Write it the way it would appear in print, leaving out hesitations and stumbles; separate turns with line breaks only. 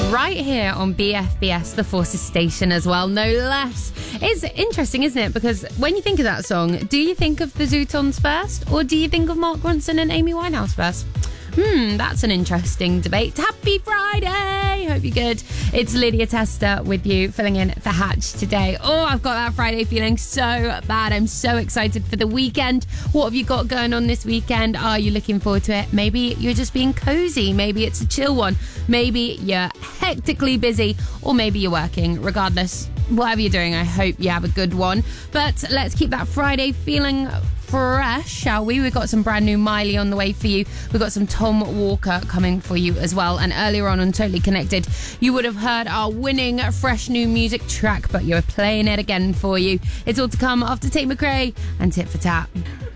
right here on BFBS, the Forces station as well, no less. It's interesting, isn't it? Because when you think of that song, do you think of the Zootons first, or do you think of Mark Ronson and Amy Winehouse first? That's an interesting debate. Happy Friday! Hope you're good. It's Lydia Tester with you, filling in for Hatch today. Oh, I've got that Friday feeling so bad. I'm so excited for the weekend. What have you got going on this weekend? Are you looking forward to it? Maybe you're just being cozy. Maybe it's a chill one. Maybe you're hectically busy, or maybe you're working. Regardless, whatever you're doing, I hope you have a good one. But let's keep that Friday feeling fresh, shall we? We've got some brand new Miley on the way for you. We've got some Tom Walker coming for you as well. And earlier on Totally Connected, you would have heard our winning fresh new music track, but you're playing it again for you. It's all to come after Tate McRae and Tit for Tat.